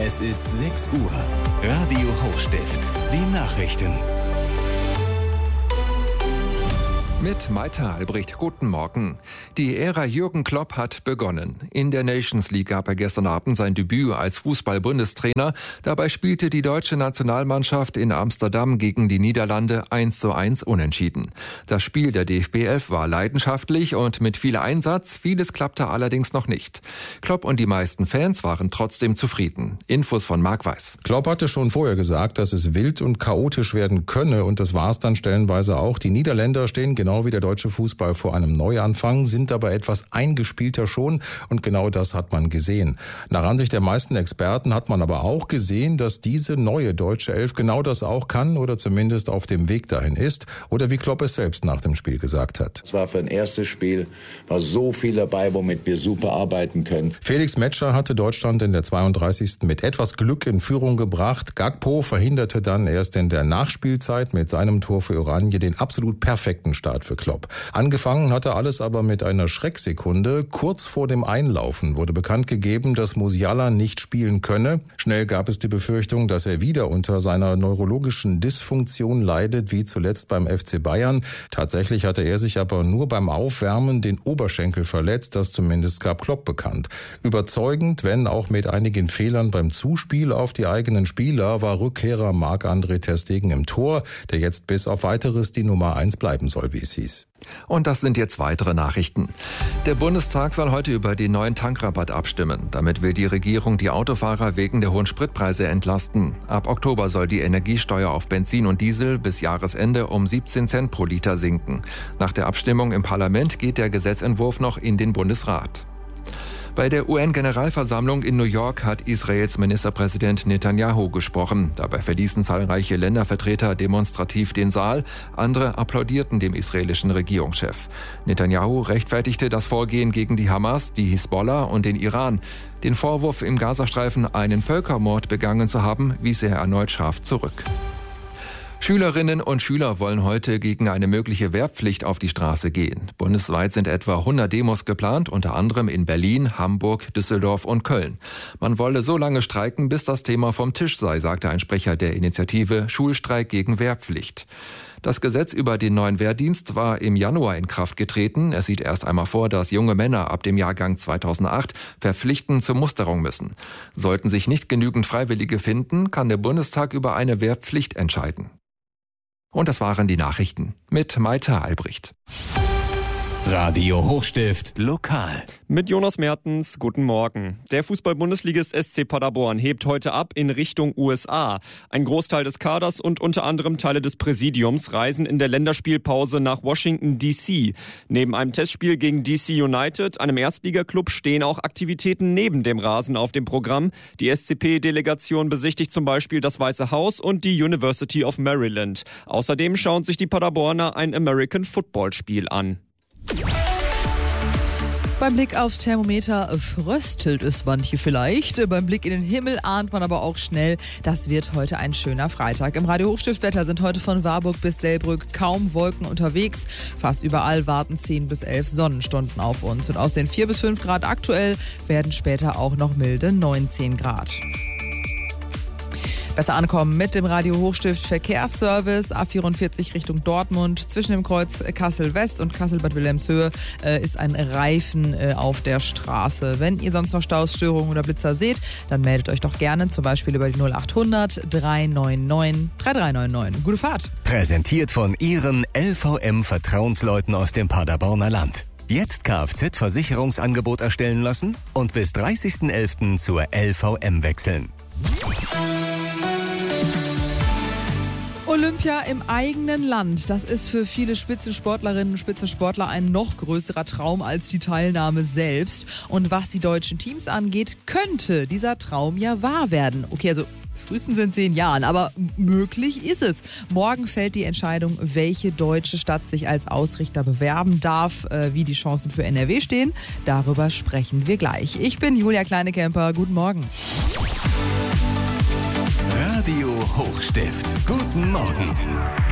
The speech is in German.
Es ist 6 Uhr. Radio Hochstift. Die Nachrichten. Mit Maita Albrecht, guten Morgen. Die Ära Jürgen Klopp hat begonnen. In der Nations League gab er gestern Abend sein Debüt als Fußball-Bundestrainer. Dabei spielte die deutsche Nationalmannschaft in Amsterdam gegen die Niederlande 1:1 unentschieden. Das Spiel der DFB 11 war leidenschaftlich und mit viel Einsatz. Vieles klappte allerdings noch nicht. Klopp und die meisten Fans waren trotzdem zufrieden. Infos von Marc Weiß. Klopp hatte schon vorher gesagt, dass es wild und chaotisch werden könne, und das war es dann stellenweise auch. Die Niederländer stehen genau wie der deutsche Fußball vor einem Neuanfang, sind aber etwas eingespielter schon, und genau das hat man gesehen. Nach Ansicht der meisten Experten hat man aber auch gesehen, dass diese neue deutsche Elf genau das auch kann oder zumindest auf dem Weg dahin ist, oder wie Klopp es selbst nach dem Spiel gesagt hat. Es war für ein erstes Spiel, war so viel dabei, womit wir super arbeiten können. Felix Metscher hatte Deutschland in der 32. mit etwas Glück in Führung gebracht. Gakpo verhinderte dann erst in der Nachspielzeit mit seinem Tor für Oranje den absolut perfekten Start für Klopp. Angefangen hatte alles aber mit einer Schrecksekunde. Kurz vor dem Einlaufen wurde bekannt gegeben, dass Musiala nicht spielen könne. Schnell gab es die Befürchtung, dass er wieder unter seiner neurologischen Dysfunktion leidet, wie zuletzt beim FC Bayern. Tatsächlich hatte er sich aber nur beim Aufwärmen den Oberschenkel verletzt, das zumindest gab Klopp bekannt. Überzeugend, wenn auch mit einigen Fehlern beim Zuspiel auf die eigenen Spieler, war Rückkehrer Marc-André ter Stegen im Tor, der jetzt bis auf Weiteres die Nummer 1 bleiben soll, wie es hieß. Und das sind jetzt weitere Nachrichten. Der Bundestag soll heute über den neuen Tankrabatt abstimmen. Damit will die Regierung die Autofahrer wegen der hohen Spritpreise entlasten. Ab Oktober soll die Energiesteuer auf Benzin und Diesel bis Jahresende um 17 Cent pro Liter sinken. Nach der Abstimmung im Parlament geht der Gesetzentwurf noch in den Bundesrat. Bei der UN-Generalversammlung in New York hat Israels Ministerpräsident Netanyahu gesprochen. Dabei verließen zahlreiche Ländervertreter demonstrativ den Saal. Andere applaudierten dem israelischen Regierungschef. Netanyahu rechtfertigte das Vorgehen gegen die Hamas, die Hisbollah und den Iran. Den Vorwurf, im Gazastreifen einen Völkermord begangen zu haben, wies er erneut scharf zurück. Schülerinnen und Schüler wollen heute gegen eine mögliche Wehrpflicht auf die Straße gehen. Bundesweit sind etwa 100 Demos geplant, unter anderem in Berlin, Hamburg, Düsseldorf und Köln. Man wolle so lange streiken, bis das Thema vom Tisch sei, sagte ein Sprecher der Initiative Schulstreik gegen Wehrpflicht. Das Gesetz über den neuen Wehrdienst war im Januar in Kraft getreten. Es sieht erst einmal vor, dass junge Männer ab dem Jahrgang 2008 verpflichtend zur Musterung müssen. Sollten sich nicht genügend Freiwillige finden, kann der Bundestag über eine Wehrpflicht entscheiden. Und das waren die Nachrichten mit Maita Albrecht. Radio Hochstift lokal. Mit Jonas Mertens, guten Morgen. Der Fußball-Bundesligist SC Paderborn hebt heute ab in Richtung USA. Ein Großteil des Kaders und unter anderem Teile des Präsidiums reisen in der Länderspielpause nach Washington D.C. Neben einem Testspiel gegen DC United, einem Erstligaklub, stehen auch Aktivitäten neben dem Rasen auf dem Programm. Die SCP-Delegation besichtigt zum Beispiel das Weiße Haus und die University of Maryland. Außerdem schauen sich die Paderborner ein American-Football-Spiel an. Beim Blick aufs Thermometer fröstelt es manche vielleicht. Beim Blick in den Himmel ahnt man aber auch schnell, das wird heute ein schöner Freitag. Im Radio Hochstiftwetter sind heute von Warburg bis Selbrück kaum Wolken unterwegs. Fast überall warten 10 bis 11 Sonnenstunden auf uns. Und aus den 4 bis 5 Grad aktuell werden später auch noch milde 19 Grad. Besser ankommen mit dem Radio Hochstift Verkehrsservice. A44 Richtung Dortmund. Zwischen dem Kreuz Kassel-West und Kassel-Bad Wilhelmshöhe ist ein Reifen auf der Straße. Wenn ihr sonst noch Staus, Störungen oder Blitzer seht, dann meldet euch doch gerne, zum Beispiel über die 0800 399 3399. Gute Fahrt. Präsentiert von Ihren LVM-Vertrauensleuten aus dem Paderborner Land. Jetzt Kfz-Versicherungsangebot erstellen lassen und bis 30.11. zur LVM wechseln. Olympia im eigenen Land, das ist für viele Spitzensportlerinnen und Spitzensportler ein noch größerer Traum als die Teilnahme selbst. Und was die deutschen Teams angeht, könnte dieser Traum ja wahr werden. Okay, also frühestens in 10 Jahren, aber möglich ist es. Morgen fällt die Entscheidung, welche deutsche Stadt sich als Ausrichter bewerben darf, wie die Chancen für NRW stehen. Darüber sprechen wir gleich. Ich bin Julia Kleinekemper, guten Morgen. Radio Hochstift. Guten Morgen.